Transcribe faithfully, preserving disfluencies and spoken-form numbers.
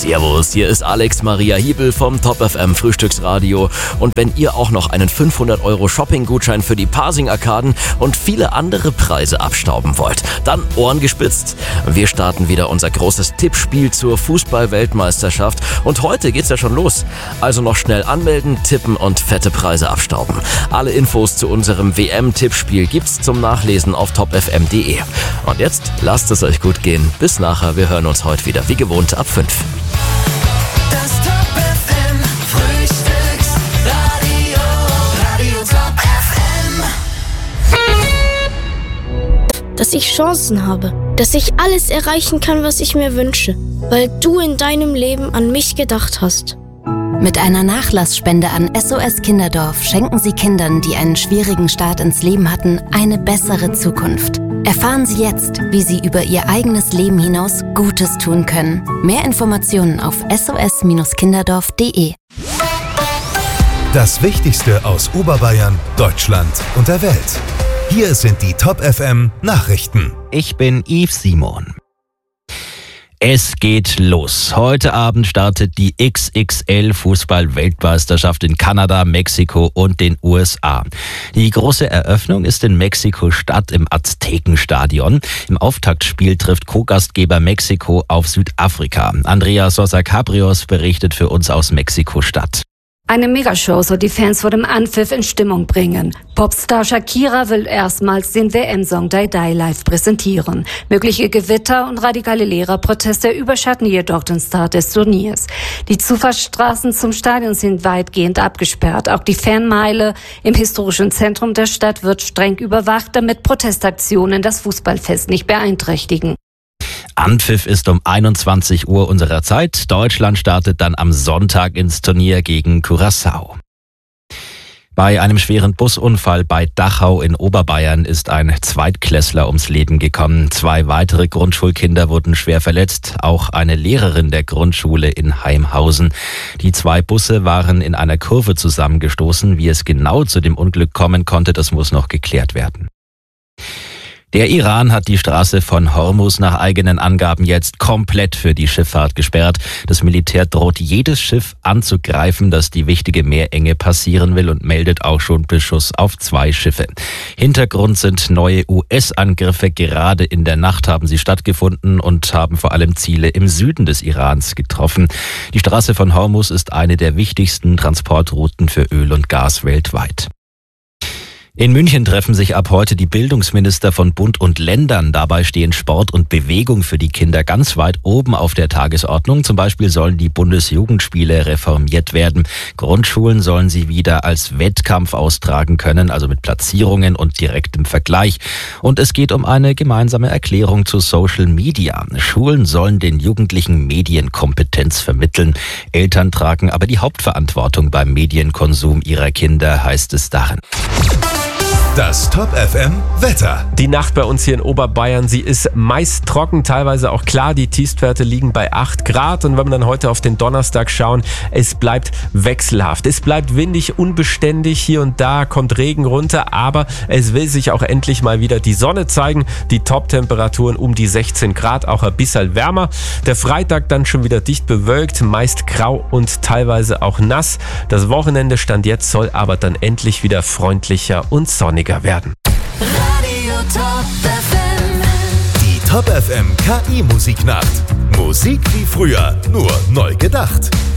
Servus, hier ist Alex Maria Hiebel vom Top F M Frühstücksradio. Und wenn ihr auch noch einen fünfhundert Euro Shopping-Gutschein für die Pasing-Arkaden und viele andere Preise abstauben wollt, dann Ohren gespitzt. Wir starten wieder unser großes Tippspiel zur Fußball-Weltmeisterschaft und heute geht's ja schon los. Also noch schnell anmelden, tippen und fette Preise abstauben. Alle Infos zu unserem W M-Tippspiel gibt's zum Nachlesen auf top f m punkt d e. Und jetzt lasst es euch gut gehen. Bis nachher, wir hören uns heute wieder wie gewohnt ab fünf. Das Top F M Frühstücksradio, Radio Top F M. Dass ich Chancen habe, dass ich alles erreichen kann, was ich mir wünsche, weil du in deinem Leben an mich gedacht hast. Mit einer Nachlassspende an S O S Kinderdorf schenken Sie Kindern, die einen schwierigen Start ins Leben hatten, eine bessere Zukunft. Erfahren Sie jetzt, wie Sie über Ihr eigenes Leben hinaus Gutes tun können. Mehr Informationen auf s o s kinderdorf punkt d e. Das Wichtigste aus Oberbayern, Deutschland und der Welt. Hier sind die Top F M Nachrichten. Ich bin Yves Simon. Es geht los. Heute Abend startet die X X L-Fußball-Weltmeisterschaft in Kanada, Mexiko und den U S A. Die große Eröffnung ist in Mexiko-Stadt im Aztekenstadion. Im Auftaktspiel trifft Co-Gastgeber Mexiko auf Südafrika. Andrea Sosa-Cabrios berichtet für uns aus Mexiko-Stadt. Eine Megashow soll die Fans vor dem Anpfiff in Stimmung bringen. Popstar Shakira will erstmals den W M-Song Die Die live präsentieren. Mögliche Gewitter und radikale Lehrerproteste überschatten jedoch den Start des Turniers. Die Zufahrtsstraßen zum Stadion sind weitgehend abgesperrt. Auch die Fanmeile im historischen Zentrum der Stadt wird streng überwacht, damit Protestaktionen das Fußballfest nicht beeinträchtigen. Anpfiff ist um einundzwanzig Uhr unserer Zeit. Deutschland startet dann am Sonntag ins Turnier gegen Curaçao. Bei einem schweren Busunfall bei Dachau in Oberbayern ist ein Zweitklässler ums Leben gekommen. Zwei weitere Grundschulkinder wurden schwer verletzt, auch eine Lehrerin der Grundschule in Heimhausen. Die zwei Busse waren in einer Kurve zusammengestoßen. Wie es genau zu dem Unglück kommen konnte, das muss noch geklärt werden. Der Iran hat die Straße von Hormuz nach eigenen Angaben jetzt komplett für die Schifffahrt gesperrt. Das Militär droht jedes Schiff anzugreifen, das die wichtige Meerenge passieren will und meldet auch schon Beschuss auf zwei Schiffe. Hintergrund sind neue U S-Angriffe. Gerade in der Nacht haben sie stattgefunden und haben vor allem Ziele im Süden des Irans getroffen. Die Straße von Hormuz ist eine der wichtigsten Transportrouten für Öl und Gas weltweit. In München treffen sich ab heute die Bildungsminister von Bund und Ländern. Dabei stehen Sport und Bewegung für die Kinder ganz weit oben auf der Tagesordnung. Zum Beispiel sollen die Bundesjugendspiele reformiert werden. Grundschulen sollen sie wieder als Wettkampf austragen können, also mit Platzierungen und direktem Vergleich. Und es geht um eine gemeinsame Erklärung zu Social Media. Schulen sollen den Jugendlichen Medienkompetenz vermitteln. Eltern tragen aber die Hauptverantwortung beim Medienkonsum ihrer Kinder, heißt es darin. Das Top F M Wetter. Die Nacht bei uns hier in Oberbayern, sie ist meist trocken, teilweise auch klar. Die Tiefstwerte liegen bei acht Grad. Und wenn wir dann heute auf den Donnerstag schauen, es bleibt wechselhaft. Es bleibt windig, unbeständig. Hier und da kommt Regen runter, aber es will sich auch endlich mal wieder die Sonne zeigen. Die Top-Temperaturen um die sechzehn Grad, auch ein bisschen wärmer. Der Freitag dann schon wieder dicht bewölkt, meist grau und teilweise auch nass. Das Wochenende Stand jetzt soll aber dann endlich wieder freundlicher und sonniger werden. Radio Top F M. Die Top F M K I-Musiknacht. Musik wie früher, nur neu gedacht.